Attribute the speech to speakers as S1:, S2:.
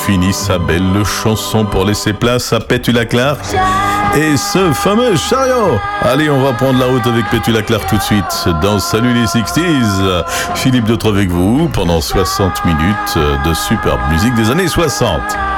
S1: fini sa belle chanson pour laisser place à Petula Clark et ce fameux chariot. Allez, on va prendre la route avec Petula Clark tout de suite dans Salut les 60s. Philippe Dautre avec vous pendant 60 minutes de superbe musique des années 60.